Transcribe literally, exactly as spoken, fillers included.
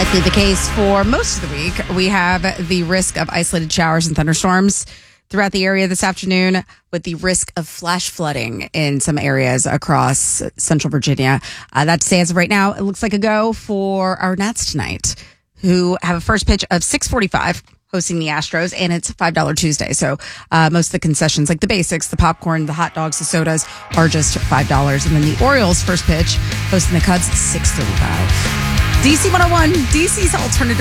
Likely the case for most of the week. We have the risk of isolated showers and thunderstorms throughout the area this afternoon, with the risk of flash flooding in some areas across central Virginia. Uh, that stands as of right now. It looks like a go for our Nats tonight, who have a first pitch of six forty-five hosting the Astros, and it's five dollars Tuesday. So uh, most of the concessions, like the basics, the popcorn, the hot dogs, the sodas, are just five dollars. And then the Orioles' first pitch hosting the Cubs, six thirty-five. D C one oh one, D C's alternative